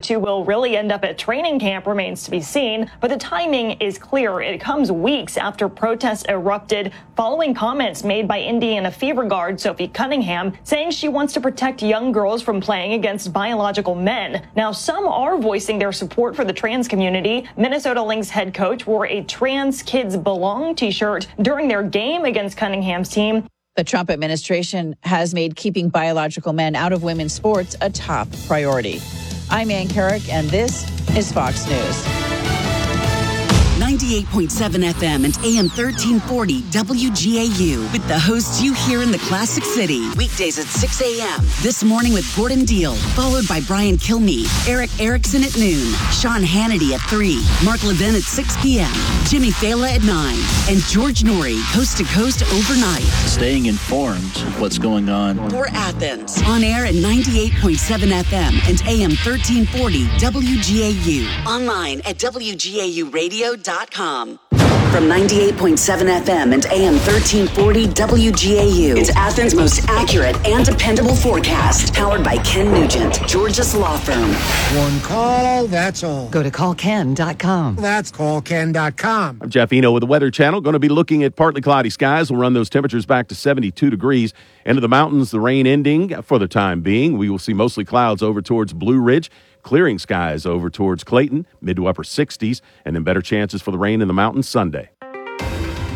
two will really end up at training camp remains to be seen, but the timing is clear. It comes weeks after protests erupted following comments made by Indiana Fever guard Sophie Cunningham saying she wants to protect young girls from playing against biological men. Now, some are voicing their support for the trans community. Minnesota Lynx head coach wore a Trans Kids Belong t-shirt during their game against Cunningham's team. The Trump administration has made keeping biological men out of women's sports a top priority. I'm Ann Carrick, and this is Fox News. 98.7 FM and AM 1340 WGAU with the hosts you hear in the Classic City. Weekdays at 6 a.m. This morning with Gordon Deal, followed by Brian Kilmeade, Eric Erickson at noon, Sean Hannity at 3, Mark Levin at 6 p.m., Jimmy Fallon at 9, and George Norrie, coast to coast overnight. Staying informed of what's going on. For Athens, on air at 98.7 FM and AM 1340 WGAU. Online at WGAUradio.com. From 98.7 FM and AM 1340 WGAU. It's Athens' most accurate and dependable forecast. Powered by Ken Nugent, Georgia's law firm. One call, that's all. Go to callken.com. That's callken.com. I'm Jeff Eno with the Weather Channel. Going to be looking at partly cloudy skies. We'll run those temperatures back to 72 degrees. Into the mountains, the rain ending for the time being. We will see mostly clouds over towards Blue Ridge. Clearing skies over towards Clayton, mid to upper 60s, and then better chances for the rain in the mountains Sunday.